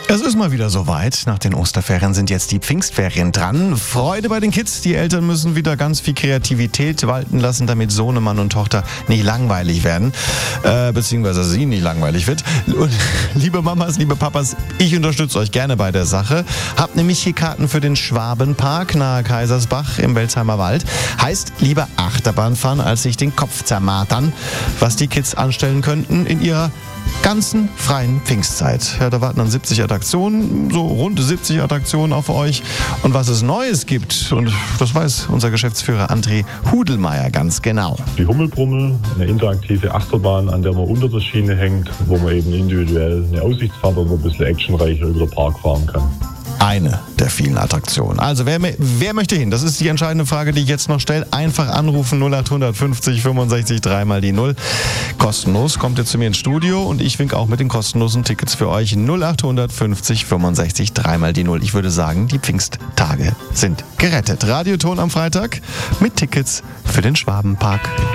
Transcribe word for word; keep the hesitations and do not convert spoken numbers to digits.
Es ist mal wieder soweit. Nach den Osterferien sind jetzt die Pfingstferien dran. Freude bei den Kids. Die Eltern müssen wieder ganz viel Kreativität walten lassen, damit Sohnemann und Tochter nicht langweilig werden. Äh, beziehungsweise sie nicht langweilig wird. Und, liebe Mamas, liebe Papas, ich unterstütze euch gerne bei der Sache. Habt nämlich hier Karten für den Schwabenpark nahe Kaisersbach im Welsheimer Wald. Heißt, lieber Achterbahn fahren, als sich den Kopf zermartern, was die Kids anstellen könnten in ihrer ganzen freien Pfingstzeit. Ja, da warten dann siebzig Attraktionen, so rund siebzig Attraktionen auf euch. Und was es Neues gibt, und das weiß unser Geschäftsführer André Hudelmeier ganz genau. Die Hummelbrummel, eine interaktive Achterbahn, an der man unter der Schiene hängt, wo man eben individuell eine Aussichtsfahrt oder ein bisschen actionreicher über den Park fahren kann. Eine der vielen Attraktionen. Also wer, wer möchte hin? Das ist die entscheidende Frage, die ich jetzt noch stelle. Einfach anrufen null acht fünfzig fünfundsechzig drei mal die null. Kostenlos kommt ihr zu mir ins Studio und ich wink auch mit den kostenlosen Tickets für euch null acht fünfzig fünfundsechzig drei mal die null. Ich würde sagen, die Pfingsttage sind gerettet. Radioton am Freitag mit Tickets für den Schwabenpark.